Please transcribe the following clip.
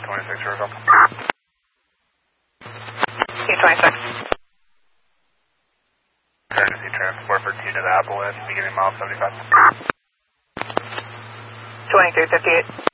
226 Riverville. C26. Courtesy transport for 2 to the Applewood, beginning mile 75. 2358.